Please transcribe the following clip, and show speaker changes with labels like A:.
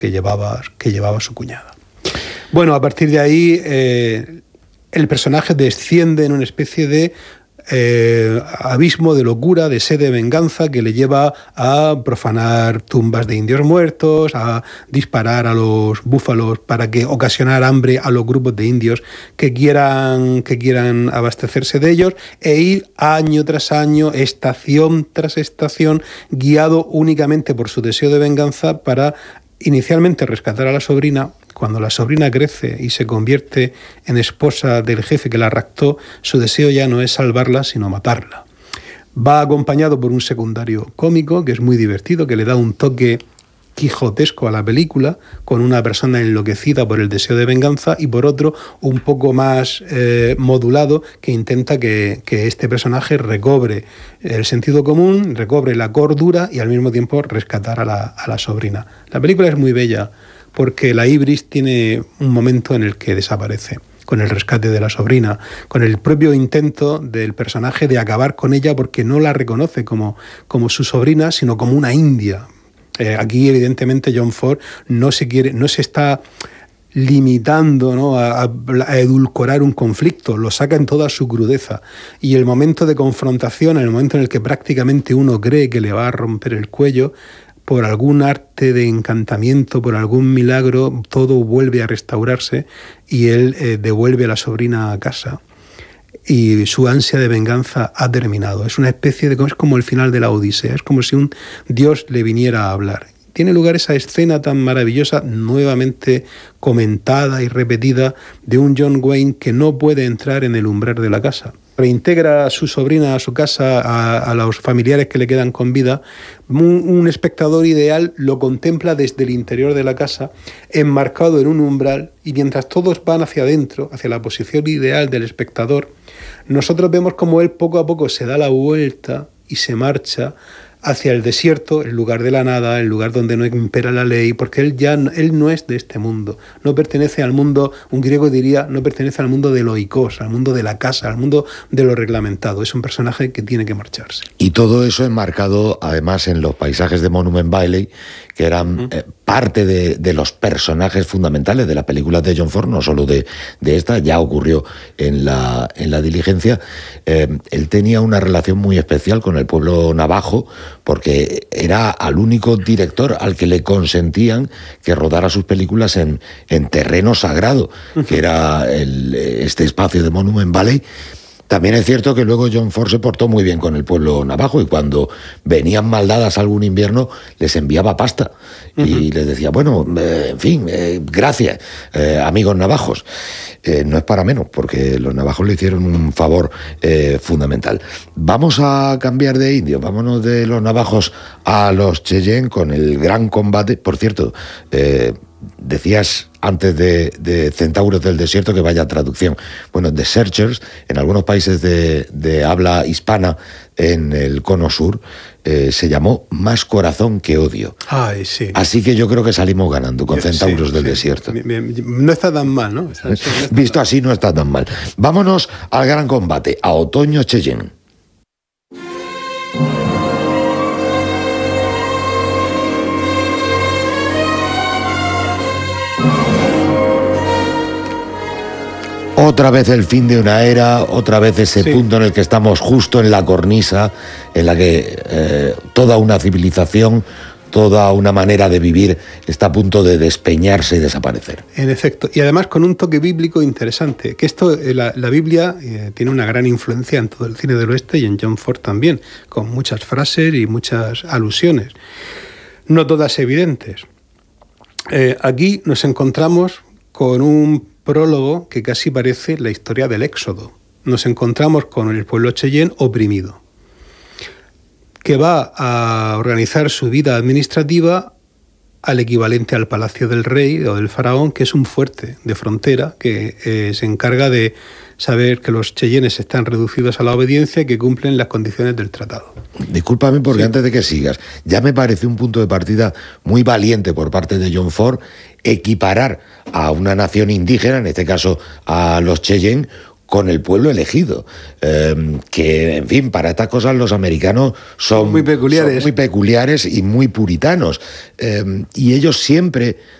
A: que llevaba su cuñada. Bueno, a partir de ahí el personaje desciende en una especie de abismo de locura, de sed de venganza que le lleva a profanar tumbas de indios muertos, a disparar a los búfalos para ocasionar hambre a los grupos de indios que quieran abastecerse de ellos, e ir año tras año, estación tras estación, guiado únicamente por su deseo de venganza para inicialmente rescatar a la sobrina. Cuando la sobrina crece y se convierte en esposa del jefe que la raptó, su deseo ya no es salvarla, sino matarla. Va acompañado por un secundario cómico, que es muy divertido, que le da un toque quijotesco a la película, con una persona enloquecida por el deseo de venganza, y por otro, un poco más modulado, que intenta que este personaje recobre el sentido común, recobre la cordura y al mismo tiempo rescatar a la sobrina. La película es muy bella, porque la Ibris tiene un momento en el que desaparece, con el rescate de la sobrina, con el propio intento del personaje de acabar con ella porque no la reconoce como su sobrina, sino como una india. Aquí, evidentemente, John Ford no se está limitando, ¿no?, a edulcorar un conflicto, lo saca en toda su crudeza. Y el momento de confrontación, el momento en el que prácticamente uno cree que le va a romper el cuello, por algún arte de encantamiento, por algún milagro, todo vuelve a restaurarse y él devuelve a la sobrina a casa. Y su ansia de venganza ha terminado. Es una especie de... es como el final de la Odisea, es como si un dios le viniera a hablar. Tiene lugar esa escena tan maravillosa, nuevamente comentada y repetida, de un John Wayne que no puede entrar en el umbral de la casa. Reintegra a su sobrina a su casa, a los familiares que le quedan con vida. Un espectador ideal lo contempla desde el interior de la casa, enmarcado en un umbral, y mientras todos van hacia adentro, hacia la posición ideal del espectador, nosotros vemos como él poco a poco se da la vuelta y se marcha hacia el desierto, el lugar de la nada, el lugar donde no impera la ley, porque él no es de este mundo, no pertenece al mundo, un griego diría, no pertenece al mundo de lo oikos, al mundo de la casa, al mundo de lo reglamentado. Es un personaje que tiene que marcharse.
B: Y todo eso enmarcado además en los paisajes de Monument Valley, que eran parte de los personajes fundamentales de la película de John Ford, no solo de esta, ya ocurrió en la Diligencia. Él tenía una relación muy especial con el pueblo navajo, porque era al único director al que le consentían que rodara sus películas en terreno sagrado, que era este espacio de Monument Valley. También es cierto que luego John Ford se portó muy bien con el pueblo navajo, y cuando venían maldadas algún invierno les enviaba pasta y les decía, bueno, en fin, gracias, amigos navajos. No es para menos, porque los navajos le hicieron un favor fundamental. Vamos a cambiar de indios, vámonos de los navajos a los Cheyenne con el gran combate. Por cierto, decías antes de Centauros del Desierto, que vaya traducción. Bueno, The Searchers, en algunos países de habla hispana en el cono sur, se llamó Más corazón que odio.
A: Ay, sí.
B: Así que yo creo que salimos ganando con Centauros del Desierto.
A: No está tan mal, ¿no?
B: Visto así, no está tan mal. Vámonos al gran combate, a Otoño Cheyenne. Otra vez el fin de una era, otra vez ese punto en el que estamos justo en la cornisa, en la que toda una civilización, toda una manera de vivir está a punto de despeñarse y desaparecer.
A: En efecto, y además con un toque bíblico interesante, que esto, la Biblia tiene una gran influencia en todo el cine del oeste y en John Ford también, con muchas frases y muchas alusiones, no todas evidentes. Aquí nos encontramos con un prólogo que casi parece la historia del Éxodo. Nos encontramos con el pueblo Cheyenne oprimido, que va a organizar su vida administrativa al equivalente al palacio del rey o del faraón, que es un fuerte de frontera que se encarga de saber que los cheyennes están reducidos a la obediencia y que cumplen las condiciones del tratado.
B: Discúlpame porque antes de que sigas, ya me parece un punto de partida muy valiente por parte de John Ford equiparar a una nación indígena, en este caso a los Cheyenne, con el pueblo elegido, que, en fin, para estas cosas los americanos son
A: muy peculiares,
B: y muy puritanos, y ellos siempre